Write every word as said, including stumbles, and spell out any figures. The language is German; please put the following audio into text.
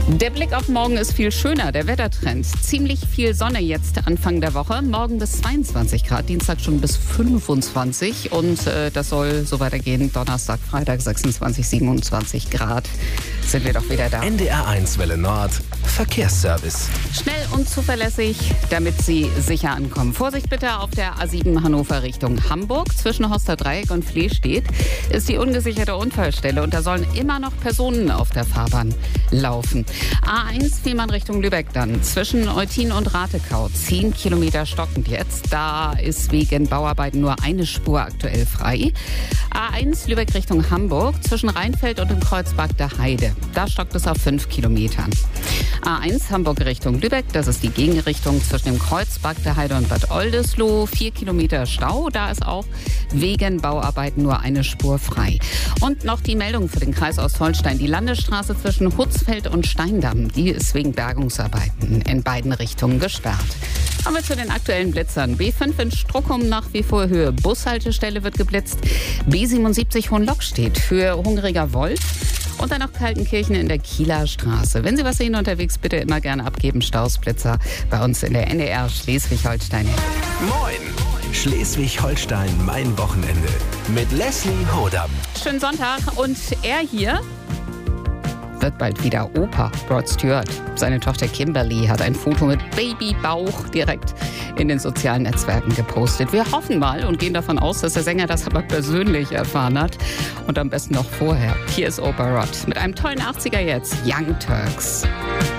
Der Blick auf morgen ist viel schöner, der Wettertrend. Ziemlich viel Sonne jetzt Anfang der Woche. Morgen bis zweiundzwanzig Grad, Dienstag schon bis fünfundzwanzig. Und äh, das soll so weitergehen. Donnerstag, Freitag sechsundzwanzig, siebenundzwanzig Grad. Sind wir doch wieder da. N D R eins Welle Nord, Verkehrsservice. Schnell und zuverlässig, damit Sie sicher ankommen. Vorsicht bitte auf der A sieben Hannover Richtung Hamburg. Zwischen Horsterdreieck und Flehstedt ist die ungesicherte Unfallstelle. Und da sollen immer noch Personen auf der Fahrbahn laufen. A eins Fehmarn Richtung Lübeck dann. Zwischen Eutin und Ratekau. Zehn Kilometer stockend jetzt. Da ist wegen Bauarbeiten nur eine Spur aktuell frei. A eins Lübeck Richtung Hamburg. Zwischen Rheinfeld und dem Kreuzberg der Heide. Da stockt es auf fünf Kilometern. A eins Hamburg Richtung Lübeck. Das ist die Gegenrichtung zwischen dem Kreuzberg der Heide und Bad Oldesloe. Vier Kilometer Stau. Da ist auch wegen Bauarbeiten nur eine Spur frei. Und noch die Meldung für den Kreis Ostholstein. Die Landesstraße zwischen Hutzfeld und Steindamm, die ist wegen Bergungsarbeiten in beiden Richtungen gesperrt. Kommen wir zu den aktuellen Blitzern. B fünf in Struckum nach wie vor Höhe Bushaltestelle wird geblitzt. B siebenundsiebzig Hohenlockstedt für Hungriger Wolf. Und dann noch Kaltenkirchen in der Kieler Straße. Wenn Sie was sehen unterwegs, bitte immer gerne abgeben. Stausblitzer bei uns in der N D R Schleswig-Holstein. Moin! Schleswig-Holstein, mein Wochenende. Mit Leslie Hodam. Schönen Sonntag. Und er hier wird bald wieder Opa. Rod Stewart. Seine Tochter Kimberly hat ein Foto mit Babybauch direkt in den sozialen Netzwerken gepostet. Wir hoffen mal und gehen davon aus, dass der Sänger das aber persönlich erfahren hat. Und am besten noch vorher. Hier ist Opa Rod mit einem tollen achtziger jetzt. Young Turks.